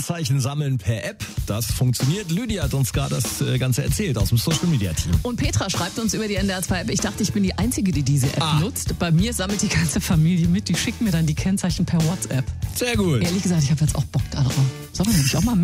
Kennzeichen sammeln per App. Das funktioniert. Lydia hat uns gerade das Ganze erzählt aus dem Social Media Team. Und Petra schreibt uns über die NDR2 App. Ich dachte, ich bin die Einzige, die diese App nutzt. Bei mir sammelt die ganze Familie mit. Die schickt mir dann die Kennzeichen per WhatsApp. Sehr gut. Ehrlich gesagt, ich habe jetzt auch Bock da drauf. Sollen wir nämlich auch mal